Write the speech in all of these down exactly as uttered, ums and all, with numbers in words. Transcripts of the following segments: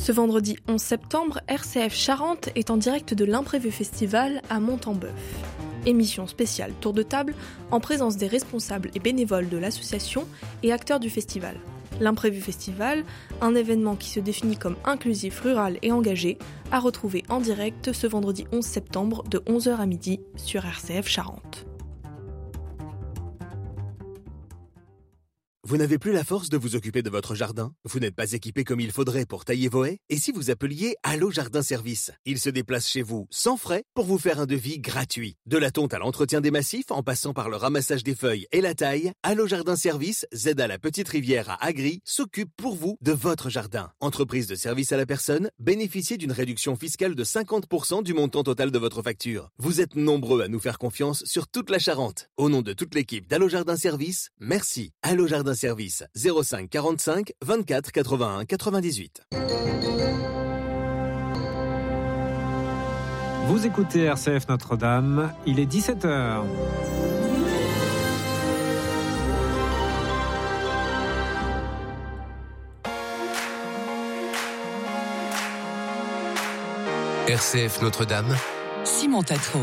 Ce vendredi onze septembre, R C F Charente est en direct de l'Imprévu Festival à Montembeuf. Émission spéciale tour de table en présence des responsables et bénévoles de l'association et acteurs du festival. L'Imprévu Festival, un événement qui se définit comme inclusif, rural et engagé, à retrouver en direct ce vendredi onze septembre de onze heures à midi sur R C F Charente. Vous n'avez plus la force de vous occuper de votre jardin? Vous n'êtes pas équipé comme il faudrait pour tailler vos haies? Et si vous appeliez Allo Jardin Service? Ils se déplacent chez vous, sans frais, pour vous faire un devis gratuit. De la tonte à l'entretien des massifs, en passant par le ramassage des feuilles et la taille, Allo Jardin Service, Z à la Petite Rivière à Agri, s'occupe pour vous de votre jardin. Entreprise de service à la personne, bénéficiez d'une réduction fiscale de cinquante pour cent du montant total de votre facture. Vous êtes nombreux à nous faire confiance sur toute la Charente. Au nom de toute l'équipe d'Allo Jardin Service, merci. Allo Jardin Service zéro cinq quarante-cinq vingt-quatre quatre-vingt-un quatre-vingt-dix-huit. Vous écoutez R C F Notre-Dame, il est dix-sept heures. R C F Notre-Dame, Simon Tatro.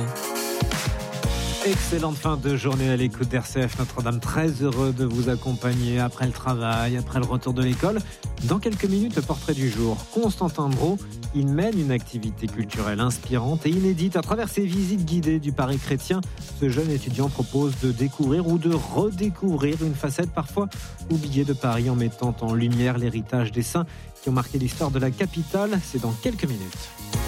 Excellente fin de journée à l'écoute d'R C F Notre-Dame. Très heureux de vous accompagner après le travail, après le retour de l'école. Dans quelques minutes, le portrait du jour. Constantin Brault, il mène une activité culturelle inspirante et inédite. À travers ses visites guidées du Paris chrétien, ce jeune étudiant propose de découvrir ou de redécouvrir une facette parfois oubliée de Paris en mettant en lumière l'héritage des saints qui ont marqué l'histoire de la capitale. C'est dans quelques minutes.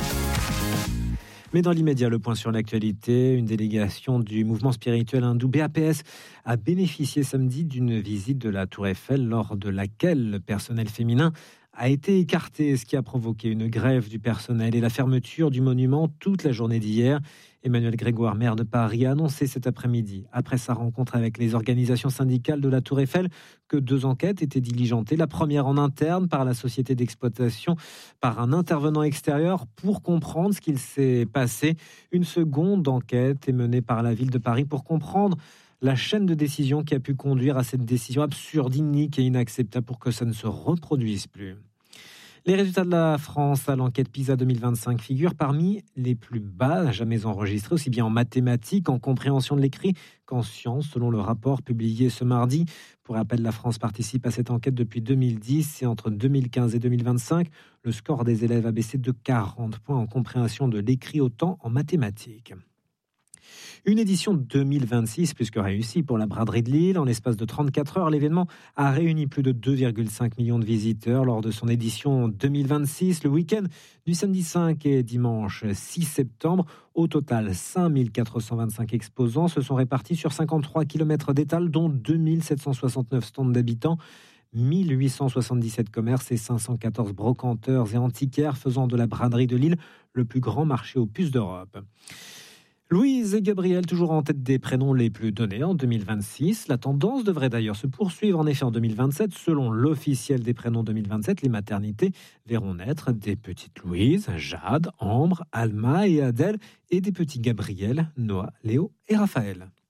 Mais dans l'immédiat, le point sur l'actualité, une délégation du mouvement spirituel hindou B A P S a bénéficié samedi d'une visite de la Tour Eiffel lors de laquelle le personnel féminin a été écarté, ce qui a provoqué une grève du personnel et la fermeture du monument toute la journée d'hier. Emmanuel Grégoire, maire de Paris, a annoncé cet après-midi, après sa rencontre avec les organisations syndicales de la Tour Eiffel, que deux enquêtes étaient diligentées. La première en interne par la société d'exploitation, par un intervenant extérieur pour comprendre ce qu'il s'est passé. Une seconde enquête est menée par la ville de Paris pour comprendre la chaîne de décision qui a pu conduire à cette décision absurde, inique et inacceptable pour que ça ne se reproduise plus. Les résultats de la France à l'enquête PISA deux mille vingt-cinq figurent parmi les plus bas jamais enregistrés, aussi bien en mathématiques, en compréhension de l'écrit qu'en sciences, selon le rapport publié ce mardi. Pour rappel, la France participe à cette enquête depuis deux mille dix et entre deux mille quinze et deux mille vingt-cinq, le score des élèves a baissé de quarante points en compréhension de l'écrit, autant en mathématiques. Une édition deux mille vingt-six plus que réussie pour la braderie de Lille. En l'espace de trente-quatre heures, l'événement a réuni plus de deux virgule cinq millions de visiteurs lors de son édition deux mille vingt-six. Le week-end du samedi cinq et dimanche six septembre, au total cinq mille quatre cent vingt-cinq exposants se sont répartis sur cinquante-trois kilomètres d'étal, dont deux mille sept cent soixante-neuf stands d'habitants. mille huit cent soixante-dix-sept commerces et cinq cent quatorze brocanteurs et antiquaires faisant de la braderie de Lille le plus grand marché aux puces d'Europe. Louise et Gabriel, toujours en tête des prénoms les plus donnés en deux mille vingt-six. La tendance devrait d'ailleurs se poursuivre en effet en deux mille vingt-sept. Selon l'officiel des prénoms deux mille vingt-sept, les maternités verront naître des petites Louise, Jade, Ambre, Alma et Adèle et des petits Gabriel, Noah, Léo et Raphaël.